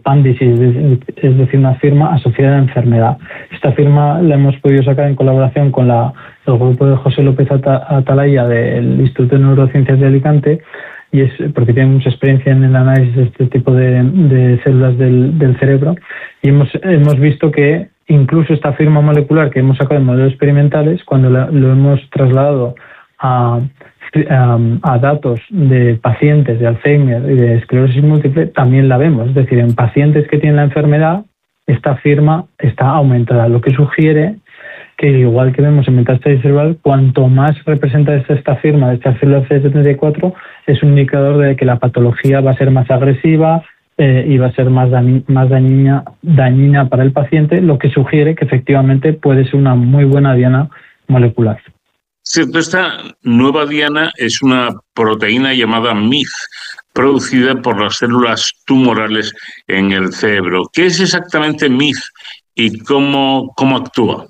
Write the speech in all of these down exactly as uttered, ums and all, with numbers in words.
Pandis, es decir, una firma asociada a la enfermedad. Esta firma la hemos podido sacar en colaboración con la, el grupo de José López Atalaya del Instituto de Neurociencias de Alicante, y es porque tienen mucha experiencia en el análisis de este tipo de, de células del, del cerebro, y hemos, hemos visto que incluso esta firma molecular que hemos sacado en modelos experimentales, cuando la, lo hemos trasladado a, a, a datos de pacientes de Alzheimer y de esclerosis múltiple, también la vemos. Es decir, en pacientes que tienen la enfermedad, esta firma está aumentada, lo que sugiere que, igual que vemos en metástasis cerebral, cuanto más representa esta, esta firma de estas células C D setenta y cuatro, es un indicador de que la patología va a ser más agresiva eh, y va a ser más, dañi, más dañina, dañina para el paciente, lo que sugiere que efectivamente puede ser una muy buena diana molecular. Cierto, esta nueva diana es una proteína llamada M I F, producida por las células tumorales en el cerebro. ¿Qué es exactamente M I F y cómo, cómo actúa?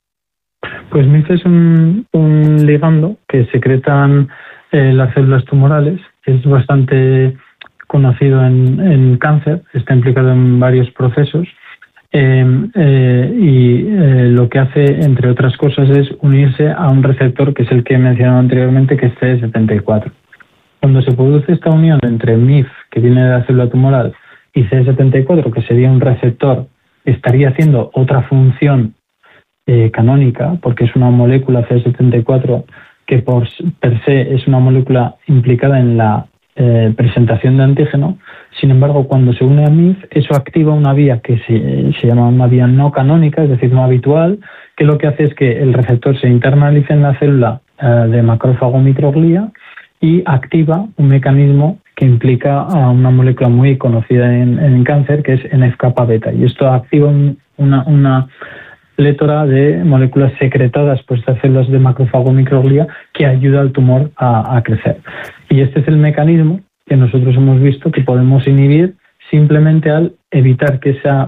Pues M I F es un, un ligando que secretan eh, las células tumorales. Es bastante conocido en, en cáncer, está implicado en varios procesos. Eh, eh, y eh, lo que hace, entre otras cosas, es unirse a un receptor que es el que he mencionado anteriormente, que es C D setenta y cuatro. Cuando se produce esta unión entre M I F, que viene de la célula tumoral, y C D setenta y cuatro, que sería un receptor, estaría haciendo otra función eh, canónica, porque es una molécula C D setenta y cuatro que por per se es una molécula implicada en la Eh, presentación de antígeno. Sin embargo, cuando se une a M I F, eso activa una vía que se, se llama una vía no canónica, es decir, no habitual, que lo que hace es que el receptor se internalice en la célula eh, de macrófago microglia y activa un mecanismo que implica a una molécula muy conocida en, en cáncer, que es N F kappa beta, y esto activa un, una, una plétora de moléculas secretadas por estas células de macrófago microglia que ayuda al tumor a, a crecer. Y este es el mecanismo que nosotros hemos visto que podemos inhibir simplemente al evitar que esa,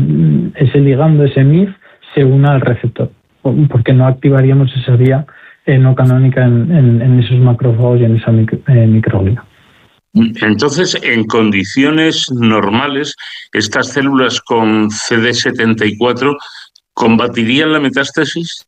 ese ligando, ese M I F, se una al receptor, porque no activaríamos esa vía eh, no canónica en, en, en esos macrófagos y en esa micro, eh, microglia. Entonces, en condiciones normales, estas células con C D setenta y cuatro ¿combatirían la metástasis?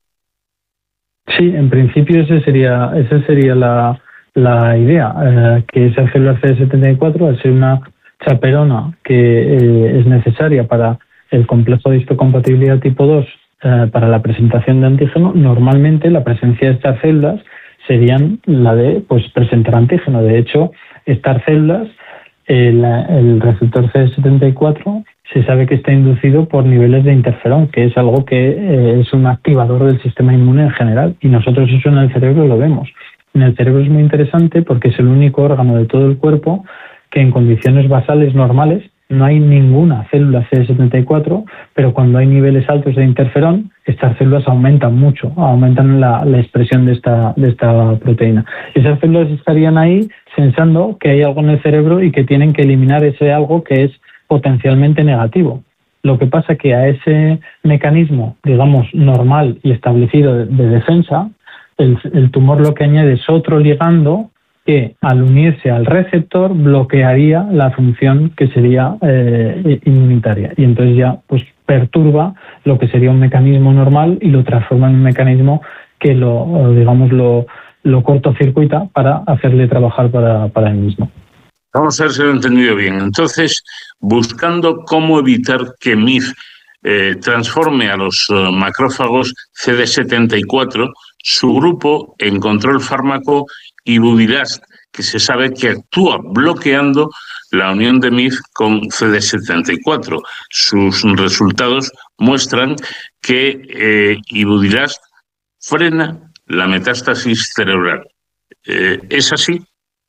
Sí, en principio ese sería, esa sería la, la idea, eh, que esa célula C D setenta y cuatro, al ser una chaperona que eh, es necesaria para el complejo de histocompatibilidad tipo dos, eh, para la presentación de antígeno, normalmente la presencia de estas células serían la de pues, presentar antígeno. De hecho, estas células, el, el receptor C D setenta y cuatro, se sabe que está inducido por niveles de interferón, que es algo que eh, es un activador del sistema inmune en general, y nosotros eso en el cerebro lo vemos. En el cerebro es muy interesante porque es el único órgano de todo el cuerpo que en condiciones basales normales no hay ninguna célula C D setenta y cuatro, pero cuando hay niveles altos de interferón, estas células aumentan mucho, aumentan la, la expresión de esta, de esta proteína. Esas células estarían ahí sensando que hay algo en el cerebro y que tienen que eliminar ese algo que es potencialmente negativo. Lo que pasa que a ese mecanismo, digamos, normal y establecido de, de defensa, el, el tumor lo que añade es otro ligando que, al unirse al receptor, bloquearía la función que sería eh, inmunitaria. Y entonces ya pues perturba lo que sería un mecanismo normal y lo transforma en un mecanismo que lo, digamos, lo, lo cortocircuita para hacerle trabajar para, para él mismo. Vamos a ver si lo he entendido bien. Entonces, buscando cómo evitar que M I F eh, transforme a los uh, macrófagos C D setenta y cuatro, su grupo encontró el fármaco Ibudilast, que se sabe que actúa bloqueando la unión de M I F con C D setenta y cuatro. Sus resultados muestran que eh, Ibudilast frena la metástasis cerebral. Eh, ¿Es así?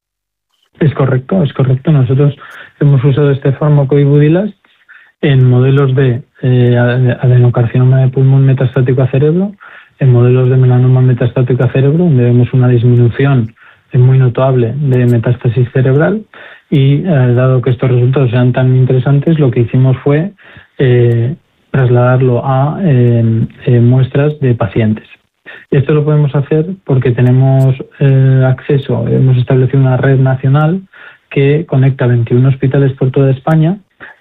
Es correcto, es correcto. Nosotros hemos usado este fármaco Ibudilast en modelos de eh, adenocarcinoma de pulmón metastático a cerebro, en modelos de melanoma metastático a cerebro, donde vemos una disminución muy notable de metástasis cerebral, y eh, dado que estos resultados eran tan interesantes, lo que hicimos fue eh, trasladarlo a eh, eh, muestras de pacientes. Esto lo podemos hacer porque tenemos eh, acceso, hemos establecido una red nacional que conecta veintiún hospitales por toda España